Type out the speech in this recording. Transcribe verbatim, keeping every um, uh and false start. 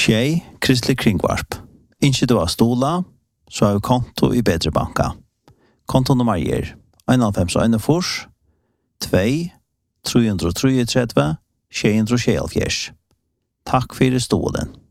Tjej, kristelig kringvarp. Ikke du har stola, så har vi konto i Bedre Banka. Konto nummer er en fem en fors, to, tre tre tre, tre, tre, tre, tre, Takk for stolen.